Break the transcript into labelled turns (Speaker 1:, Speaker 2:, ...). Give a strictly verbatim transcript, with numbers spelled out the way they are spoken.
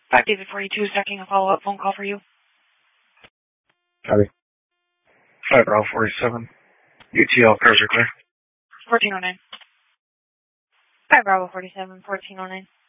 Speaker 1: five David forty-two, second a follow-up phone call for you.
Speaker 2: Copy. five Bravo forty-seven. U T L, cars are clear.
Speaker 1: fourteen oh nine. five Bravo forty-seven, fourteen oh nine.